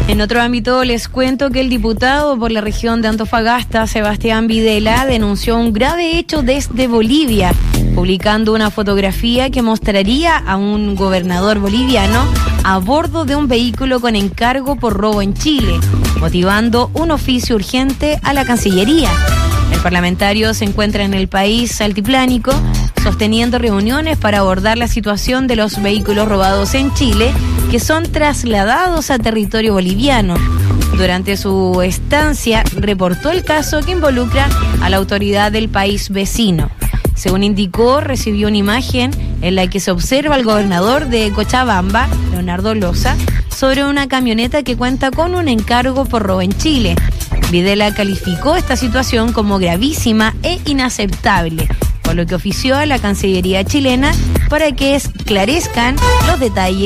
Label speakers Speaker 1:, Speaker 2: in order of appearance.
Speaker 1: En otro ámbito, les cuento que el diputado por la región de Antofagasta, Sebastián Videla, denunció un grave hecho desde Bolivia, publicando una fotografía que mostraría a un gobernador boliviano a bordo de un vehículo con encargo por robo en Chile, motivando un oficio urgente a la Cancillería. El parlamentario se encuentra en el país altiplánico, sosteniendo reuniones para abordar la situación de los vehículos robados en Chile, que son trasladados a territorio boliviano. Durante su estancia, reportó el caso que involucra a la autoridad del país vecino. Según indicó, recibió una imagen en la que se observa al gobernador de Cochabamba, Leonardo Loza, sobre una camioneta que cuenta con un encargo por robo en Chile. Videla calificó esta situación como gravísima e inaceptable, por lo que ofició a la Cancillería chilena para que esclarezcan los detalles